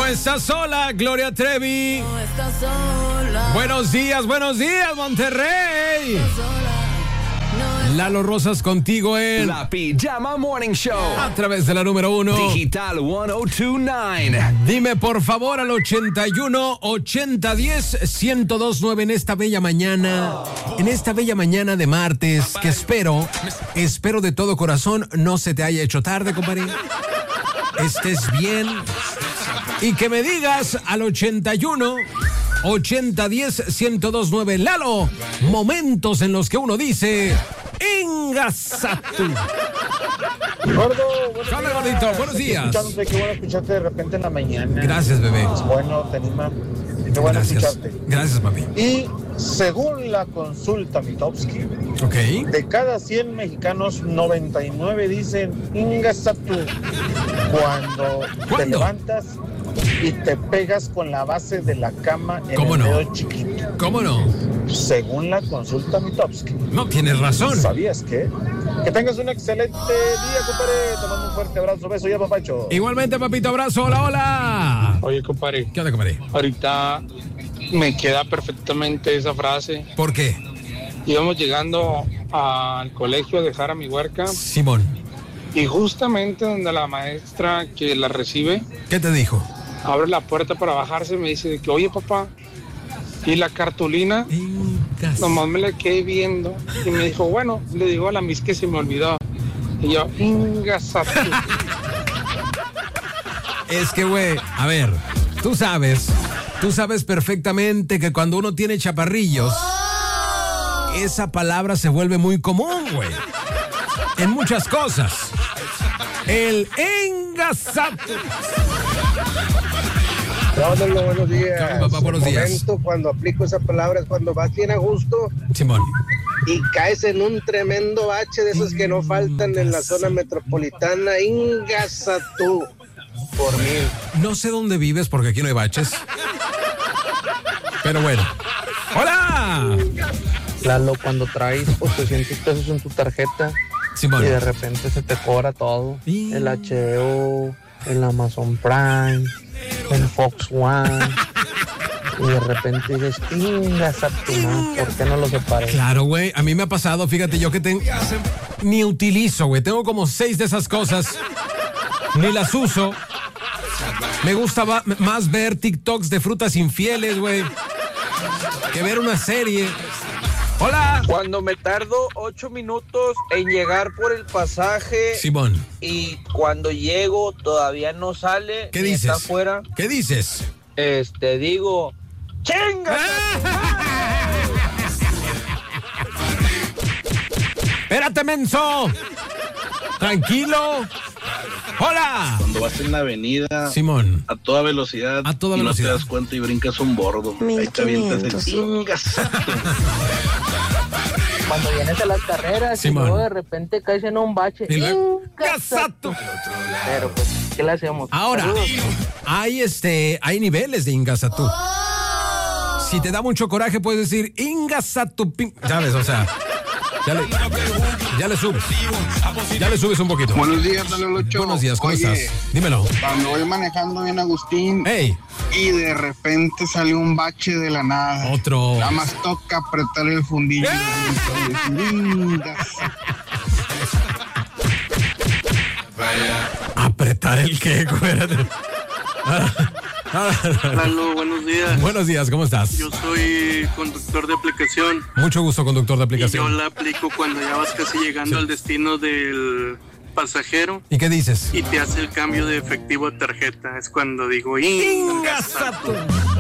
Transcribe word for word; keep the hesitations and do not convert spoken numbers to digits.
estás sola, Gloria Trevi. No estás sola. Buenos días, buenos días, Monterrey. No estás sola. No estás Lalo Rosas contigo en La Pijama Morning Show. a través de la número uno. Digital ciento veintinueve. Dime por favor al ochenta y uno, ochenta, diez, ciento dos nueve en esta bella mañana, en esta bella mañana de martes, que espero, espero de todo corazón no se te haya hecho tarde, compadre. Estés bien y que me digas al ochenta y uno, ochenta, diez, ciento dos nueve. Lalo, momentos en los que uno dice Ingasatu. Gordo, buenos Hola, días. gordito, buenos días. Escuchándote, qué bueno escucharte de repente en la mañana. Gracias, bebé. Es bueno, te anima. Qué bueno Gracias. escucharte. Gracias, papi. Y según la consulta Mitofsky, Ok. de cada cien mexicanos, noventa y nueve dicen Ingasatu cuando te ¿Cuándo? levantas y te pegas con la base de la cama en ¿Cómo el no? dedo chiquito. ¿Cómo no? Según la consulta Mitofsky. No, tienes razón. ¿Sabías qué? Que tengas un excelente día, compadre. Te mando un fuerte abrazo, beso ya, papacho. Igualmente, papito, abrazo. Hola, hola. Oye, compadre, ¿Qué onda, compadre? ahorita me queda perfectamente esa frase. ¿Por qué? Íbamos llegando al colegio a dejar a mi huerca Simón, y justamente donde la maestra que la recibe ¿qué te dijo? abre la puerta para bajarse y me dice de que, oye, papá, y la cartulina, Ingas- nomás me la quedé viendo y me dijo, bueno, le digo a la mis que se me olvidó. Y yo, ingasatu. Es que, güey, a ver, tú sabes, tú sabes perfectamente que cuando uno tiene chaparrillos, esa palabra se vuelve muy común, güey. En muchas cosas. El engasatu. Lalo, buenos días. ¿Qué onda, papá? Buenos El días. momento cuando aplico esa palabra es cuando vas bien a gusto Simón. y caes en un tremendo bache de esos que no faltan en la zona metropolitana. Ingasa tú por mí. No sé dónde vives porque aquí no hay baches. Pero bueno. ¡Hola! Lalo, cuando traes ochocientos pesos en tu tarjeta Simón. y de repente se te cobra todo, Y- el H E O, el Amazon Prime, el Fox One, y de repente dices, ingas a tu madre, ¿por qué no lo separas? Claro, güey. A mí me ha pasado, fíjate, yo que tengo... Ni utilizo, güey. Tengo como seis de esas cosas. Ni las uso. Me gusta va- más ver TikToks de frutas infieles, güey, que ver una serie. ¡Hola! Cuando me tardo ocho minutos en llegar por el pasaje Simón, y cuando llego todavía no sale, ¿qué ni dices? está afuera, ¿Qué dices? este, digo, ¡chinga! ¡Espérate, menso! Tranquilo. ¡Hola! Cuando vas en la avenida Simón, a toda velocidad A toda y velocidad. no te das cuenta y brincas un bordo. Ahí te avientas el chingas. Cuando vienes a las carreras Simón. y luego de repente caes en un bache, Y luego- ingas a tu- ¡Gasato! Pero pues, ¿qué le hacemos? Ahora, Saludos. hay este, hay niveles de ingasatú. Si te da mucho coraje, puedes decir ingasatú, pin- ¿sabes? O sea, ya le, ya le subes. Ya le subes un poquito. Buenos días, dale Locho. Buenos días, ¿cómo Oye, estás? Dímelo. Cuando voy manejando bien Agustín ¡Ey! y de repente sale un bache de la nada. Otro. Nada más toca apretar el fundillo. Lindas. ¿Apretar el qué? Espérate. Lalo, buenos días. Buenos días, ¿cómo estás? Yo soy conductor de aplicación Mucho gusto, conductor de y yo aplicación. la aplico cuando ya vas casi llegando Sí. al destino del pasajero ¿Y qué dices? y te hace el cambio de efectivo a tarjeta. Es cuando digo, Ingasatú.